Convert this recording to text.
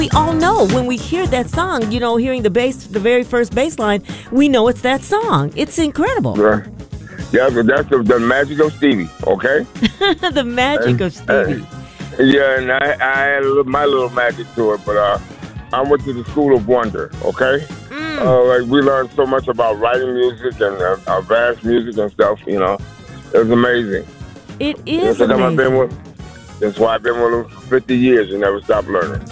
We all know when we hear that song, hearing the bass, the very first bass line, we know it's that song. It's incredible. Yeah, that's the magic of Stevie, okay? The magic of Stevie. Yeah, and I had my little magic to it, but I went to the School of Wonder, okay? We learned so much about writing music and advanced music and stuff, It was amazing. It is amazing. That's why I've been with them for 50 years and never stopped learning.